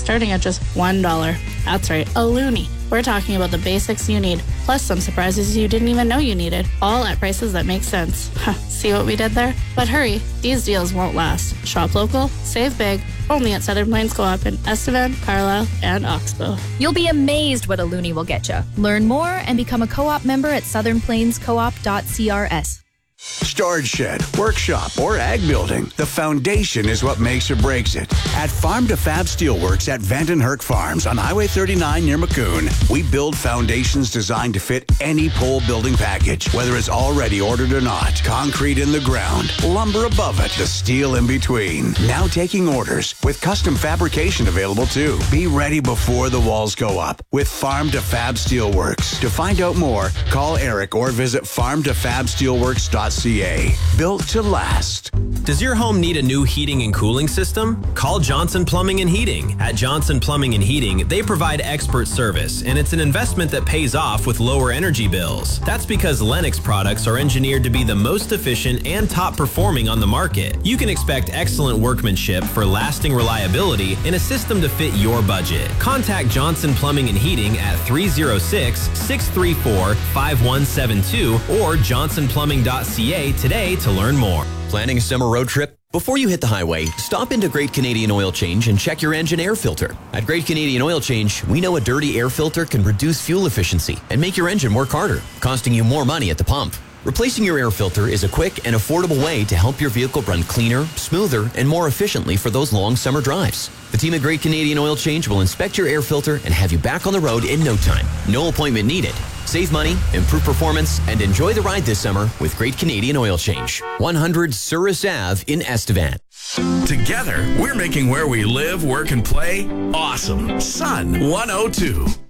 starting at just $1. That's right, a loonie. We're talking about the basics you need, plus some surprises you didn't even know you needed, all at prices that make sense. See what we did there? But hurry, these deals won't last. Shop local, save big, only at Southern Plains Co-op in Estevan, Carlisle, and Oxbow. You'll be amazed what a loonie will get you. Learn more and become a co-op member at southernplainscoop.crs. Storage shed, workshop, or ag building, the foundation is what makes or breaks it. At Farm to Fab Steelworks at Vanden Herk Farms on Highway 39 near Maccoon, we build foundations designed to fit any pole building package, whether it's already ordered or not. Concrete in the ground, lumber above it, the steel in between. Now taking orders with custom fabrication available too. Be ready before the walls go up with Farm to Fab Steelworks. To find out more, call Eric or visit farmtofabsteelworks.ca. Built to last. Does your home need a new heating and cooling system? Call Johnson Plumbing and Heating. At Johnson Plumbing and Heating, they provide expert service, and it's an investment that pays off with lower energy bills. That's because Lennox products are engineered to be the most efficient and top performing on the market. You can expect excellent workmanship for lasting reliability in a system to fit your budget. Contact Johnson Plumbing and Heating at 306-634-5172 or johnsonplumbing.ca today to learn more. Planning a summer road trip? Before you hit the highway, stop into Great Canadian Oil Change and check your engine air filter. At Great Canadian Oil Change, we know a dirty air filter can reduce fuel efficiency and make your engine work harder, costing you more money at the pump. Replacing your air filter is a quick and affordable way to help your vehicle run cleaner, smoother, and more efficiently for those long summer drives. The team at Great Canadian Oil Change will inspect your air filter and have you back on the road in no time. No appointment needed. Save money, improve performance, and enjoy the ride this summer with Great Canadian Oil Change. 100 Souris Ave in Estevan. Together, we're making where we live, work, and play awesome. Sun 102.